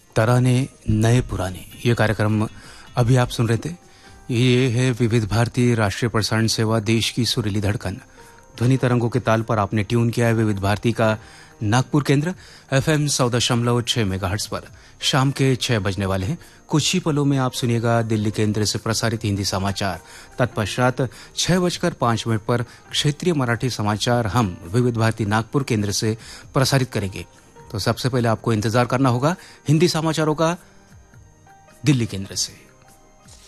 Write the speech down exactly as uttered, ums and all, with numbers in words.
तराने नए पुराने, ये कार्यक्रम अभी आप सुन रहे थे। ये है विविध भारती राष्ट्रीय प्रसारण सेवा, देश की सुरीली धड़कन। ध्वनि तरंगों के ताल पर आपने ट्यून किया है विविध भारती का नागपुर केंद्र एफएम सौ दशमलव छह मेगाहर्ट्ज पर। शाम के छह बजने वाले हैं। कुछ ही पलों में आप सुनिएगा दिल्ली केंद्र से प्रसारित हिंदी समाचार। तत्पश्चात छह बजकर पांच मिनट पर क्षेत्रीय मराठी समाचार हम विविध भारती नागपुर केंद्र से प्रसारित करेंगे। तो सबसे पहले आपको इंतजार करना होगा हिंदी समाचारों का दिल्ली केंद्र से।